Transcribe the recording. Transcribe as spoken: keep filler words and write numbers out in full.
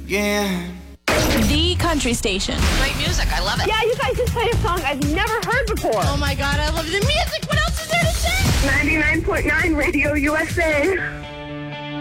again. The country station. Great music. I love it. Yeah, you guys just played a song I've never heard before. Oh my God, I love the music. What else is there to say? ninety-nine point nine Radio U S A.